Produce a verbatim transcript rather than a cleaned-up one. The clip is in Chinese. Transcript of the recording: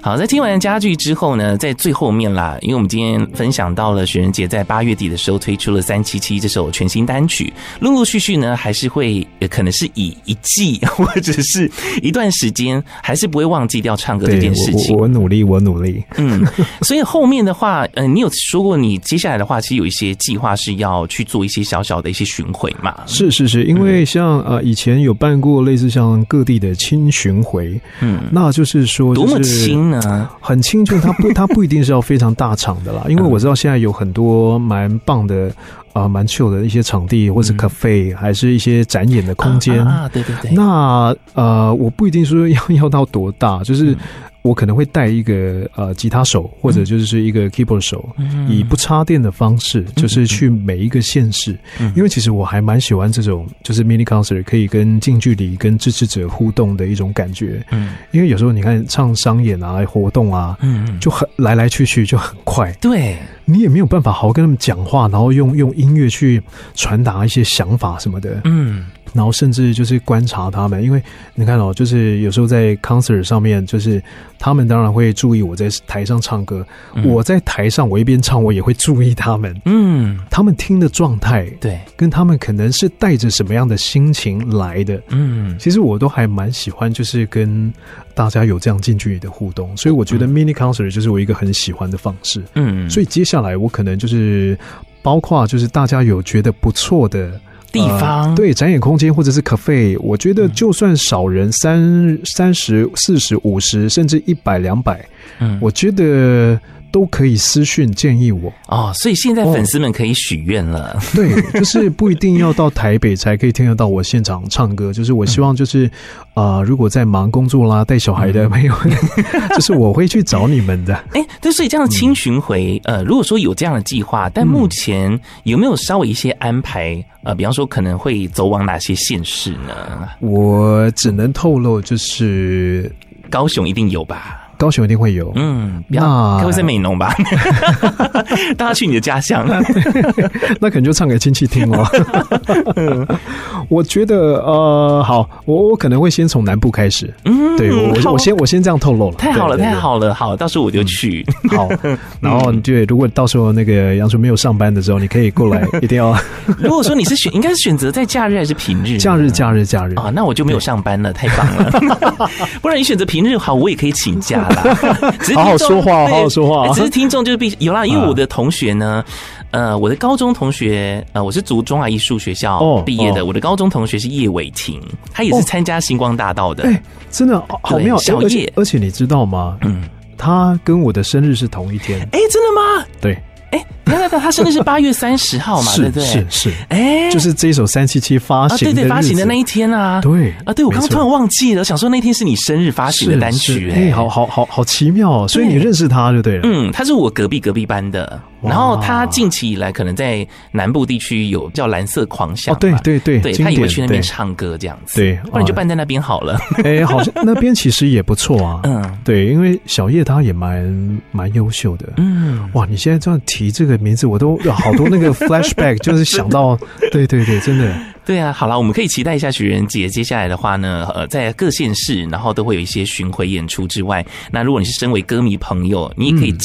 好，在听完家具之后呢，在最后面啦，因为我们今天分享到了许仁杰在八月底的时候推出了三七七这首全新单曲，陆陆续续呢还是会可能是以一季或者是一段时间，还是不会忘记掉唱歌这件事情。 我, 我努力，我努力。 嗯，所以后面的话，呃，你有说过你接下来的话，其实有一些计划是要去做一些小小的一些巡回嘛？ 是是是，因为像呃以前有办过类似像各地的轻巡回，嗯，那就是说、就是、 多么轻呢？ 很轻，就它不它不一定是要非常大场的啦，因为我知道现在有很多蛮棒的。啊、呃，蛮 chill 的一些场地，或是 cafe，、嗯、还是一些展演的空间、 啊啊。对对对。 那呃，我不一定说要要到多大，就是我可能会带一个呃吉他手，或者就是一个 keyboard 手，嗯、以不插电的方式，就是去每一个县市、嗯。因为其实我还蛮喜欢这种，就是 mini concert 可以跟近距离跟支持者互动的一种感觉。嗯。因为有时候你看唱商演啊、活动啊，嗯，就很来来去去就很快。 对。 你也没有办法好好跟他们讲话，然后用用音乐去传达一些想法什么的，嗯，然后甚至就是观察他们，因为你看哦，就是有时候在 concert 上面，就是他们当然会注意我在台上唱歌，嗯、我在台上我一边唱，我也会注意他们，嗯，他们听的状态， 对， 跟他们可能是带着什么样的心情来的，嗯，其实我都还蛮喜欢，就是跟大家有这样近距离的互动，所以我觉得 mini concert 就是我一个很喜欢的方式，嗯，所以接下来我可能就是包括就是大家有觉得不错的地方、 呃，对展演空间或者是 cafe， 我觉得就算少人三三十、四十、五十，甚至一百、两百，嗯，我觉得都可以私讯建议我哦。所以现在粉丝们可以许愿了、哦， 对，就是不一定要到台北才可以听得到我现场唱歌，就是我希望就是啊、呃，如果在忙工作啦、带小孩的朋友，嗯、就是我会去找你们的。 哎，对，所以这样轻巡回，呃，如果说有这样的计划，但目前有没有稍微一些安排？呃，比方说可能会走往哪些县市呢？ 我只能透露，就是高雄一定有吧。 高雄一定会有， 嗯，那该不会是美浓吧？大家去你的家乡， 那可能就唱给亲戚听哦。我觉得呃，好，我我可能会先从南部开始，嗯，对我我先我先这样透露了， 太好了， 对对对太好了，好，到时候我就去。 嗯、好，然后对，如果到时候那个杨纯没有上班的时候，你可以过来，一定要。 如果说你是选，应该是选择在假日还是平日？ 假日，假日，假日啊，那我就没有上班了，太棒了。不然你选择平日好，我也可以请假。 好好说话，好好说话。 只是听众就是必有啦，因为我的同学呢，呃，我的高中同学，呃，我是读中华艺术学校毕业的，哦哦、我的高中同学是叶伟霆，他也是参加星光大道的。哎、 欸，真的好妙， 小叶， 而且你知道吗？嗯，他跟我的生日是同一天。 哎、欸，真的吗？ 对。 哎，等等等，他生日是八月三十号嘛，对不对？ 是是，哎，就是这一首三七七发行的、啊、 对对，发行的那一天啊， 对啊，对我刚刚突然忘记了，想说那天是你生日发行的单曲， 哎、欸，好好好好奇妙哦，所以你认识他就对了， 嗯，他是我隔壁隔壁班的。然后他近期以来可能在南部地区有叫蓝色狂想， 哦，对对对， 对他也会去那边唱歌这样子， 对， 不然就办在那边好了。 哎，好像那边其实也不错啊，嗯，对，因为小叶他也蛮蛮优秀的，嗯，哇，你现在这样提这个名字，我都有好多那个 flashback， 就是想到，对对对，真的。 对啊，好啦，我们可以期待一下许仁杰接下来的话呢，呃，在各县市，然后都会有一些巡回演出之外，那如果你是身为歌迷朋友，你也可以